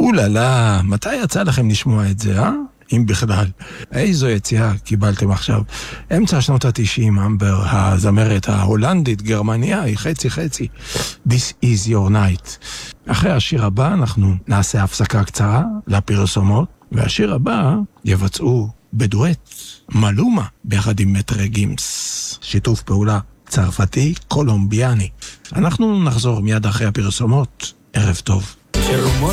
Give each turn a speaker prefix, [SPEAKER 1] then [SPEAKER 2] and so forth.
[SPEAKER 1] אוללה, מתי יצא לכם לשמוע את זה, אם בכלל. איזו יציאה קיבלתם עכשיו. אמצע שנות ה-90, אמבר, הזמרת ההולנדית, גרמניה, היא חצי. This is your night. אחרי השיר הבא אנחנו נעשה הפסקה קצרה לפרסומות, והשיר הבא יבצעו בדואט מלומה ביחד עם מטרה גימס. שיתוף פעולה צרפתי קולומביאני. אנחנו נחזור מיד אחרי הפרסומות. ערב טוב.
[SPEAKER 2] El rumor